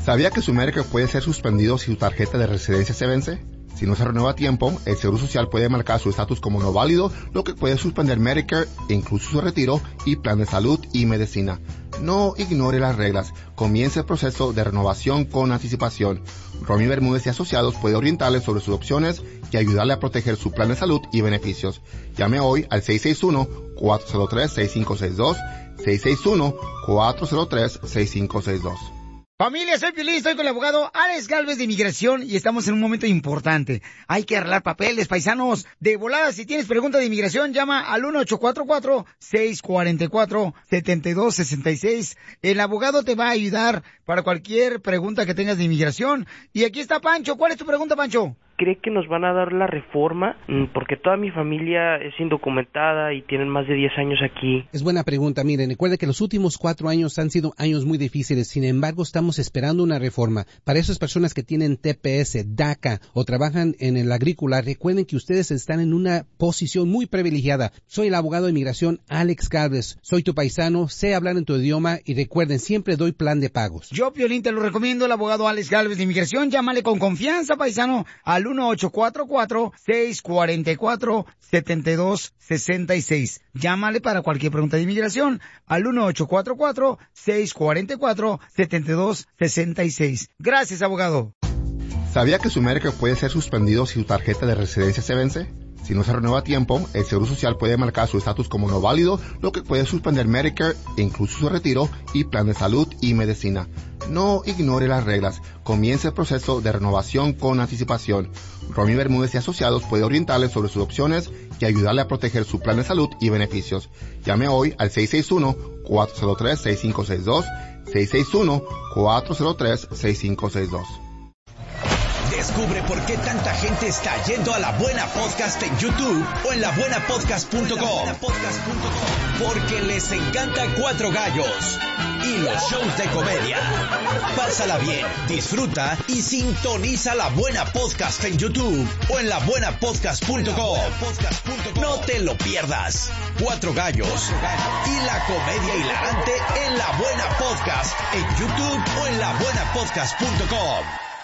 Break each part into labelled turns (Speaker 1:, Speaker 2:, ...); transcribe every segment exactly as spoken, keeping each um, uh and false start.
Speaker 1: ¿Sabía que su Medicare puede ser suspendido si su tarjeta de residencia se vence? Si no se renueva a tiempo, el Seguro Social puede marcar su estatus como no válido, lo que puede suspender Medicare, incluso su retiro y plan de salud y medicina. No ignore las reglas. Comience el proceso de renovación con anticipación. Romy Bermúdez y Asociados puede orientarle sobre sus opciones y ayudarle a proteger su plan de salud y beneficios. Llame hoy al seis seis uno, cuatro cero tres, seis cinco seis dos, seis seis uno, cuatro cero tres, seis cinco seis dos.
Speaker 2: Familia, soy Piolín, estoy con el abogado Alex Gálvez de Inmigración y estamos en un momento importante. Hay que arreglar papeles, paisanos. De volada, si tienes preguntas de inmigración, llama al uno ocho cuatro cuatro, seis cuatro cuatro, siete dos seis seis. El abogado te va a ayudar para cualquier pregunta que tengas de inmigración. Y aquí está Pancho. ¿Cuál es tu pregunta, Pancho?
Speaker 3: ¿Cree que nos van a dar la reforma? Porque toda mi familia es indocumentada y tienen más de diez años aquí.
Speaker 4: Es buena pregunta. Miren, recuerda que los últimos cuatro años han sido años muy difíciles. Sin embargo, estamos esperando una reforma. Para esas personas que tienen T P S, DACA o trabajan en el agrícola, recuerden que ustedes están en una posición muy privilegiada. Soy el abogado de inmigración Alex Gálvez. Soy tu paisano, sé hablar en tu idioma y recuerden, siempre doy plan de pagos.
Speaker 2: Yo, Piolín, te lo recomiendo, el abogado Alex Gálvez de Inmigración. Llámale con confianza, paisano, al uno ocho cuatro cuatro, seis cuatro cuatro, siete dos seis seis. Llámale para cualquier pregunta de inmigración al uno ocho cuatro cuatro, seis cuatro cuatro, siete dos seis seis. Gracias, abogado.
Speaker 1: ¿Sabía que su Medicare puede ser suspendido si su tarjeta de residencia se vence? Si no se renueva a tiempo, el Seguro Social puede marcar su estatus como no válido, lo que puede suspender Medicare, incluso su retiro y plan de salud y medicina. No ignore las reglas. Comience el proceso de renovación con anticipación. Romy Bermúdez y Asociados puede orientarle sobre sus opciones y ayudarle a proteger su plan de salud y beneficios. Llame hoy al seis seis uno, cuatro cero tres, seis cinco seis dos, seis seis uno, cuatro cero tres, seis cinco seis dos.
Speaker 5: Descubre por qué tanta gente está yendo a La Buena Podcast en YouTube o en la buena podcast punto com. Porque les encanta Cuatro Gallos y los shows de comedia. Pásala bien, disfruta y sintoniza La Buena Podcast en YouTube o en la buena podcast punto com. No te lo pierdas. Cuatro Gallos y la comedia hilarante en La Buena Podcast en YouTube o en la buena podcast punto com.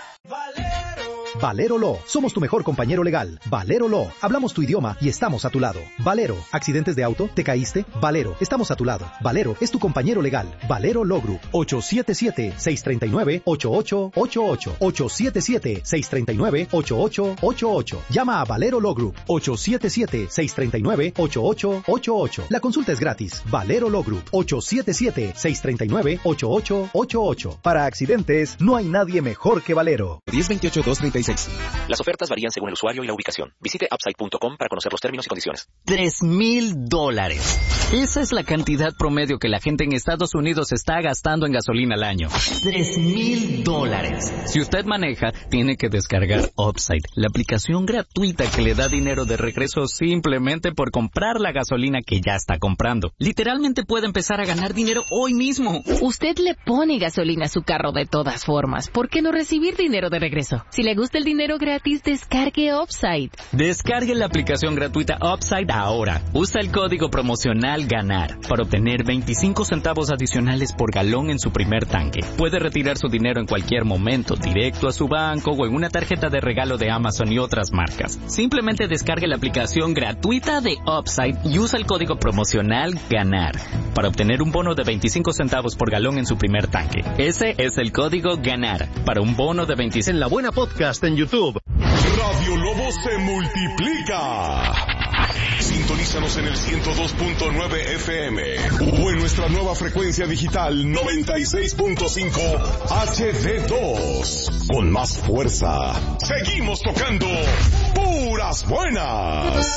Speaker 6: Valero Law. Somos tu mejor compañero legal. Valero Law. Hablamos tu idioma y estamos a tu lado. Valero. ¿Accidentes de auto? ¿Te caíste? Valero. Estamos a tu lado. Valero es tu compañero legal. Valero Law Group. ocho siete siete, seis tres nueve, ocho ocho ocho ocho. ocho siete siete, seis tres nueve, ocho ocho ocho ocho. Llama a Valero Law Group. ocho siete siete, seis tres nueve, ocho ocho ocho ocho. La consulta es gratis. Valero Law Group. ocho siete siete, seis tres nueve, ocho ocho ocho ocho. Para accidentes, no hay nadie mejor que Valero.
Speaker 7: diez veintiocho dos treinta y seis. Las ofertas varían según el usuario y la ubicación. Visite upside punto com para conocer los términos y condiciones.
Speaker 8: Tres mil dólares. Esa es la cantidad promedio que la gente en Estados Unidos está gastando en gasolina al año. Tres mil dólares. Si usted maneja, tiene que descargar Upside, la aplicación gratuita que le da dinero de regreso simplemente por comprar la gasolina que ya está comprando. Literalmente puede empezar a ganar dinero hoy mismo.
Speaker 9: Usted le pone gasolina a su carro de todas formas. ¿Por qué no recibir dinero de regreso? Si le gusta el dinero gratis, descargue Upside.
Speaker 8: Descargue la aplicación gratuita Upside ahora. Usa el código promocional GANAR para obtener veinticinco centavos adicionales por galón en su primer tanque. Puede retirar su dinero en cualquier momento, directo a su banco o en una tarjeta de regalo de Amazon y otras marcas. Simplemente descargue la aplicación gratuita de Upside y usa el código promocional GANAR para obtener un bono de veinticinco centavos por galón en su primer tanque. Ese es el código GANAR para un bono de veinticinco.
Speaker 10: En La Buena Podcast en YouTube.
Speaker 11: Radio Lobo se multiplica. Sintonízanos en el ciento dos punto nueve F M o en nuestra nueva frecuencia digital noventa y seis punto cinco H D dos. Con más fuerza, seguimos tocando puras buenas.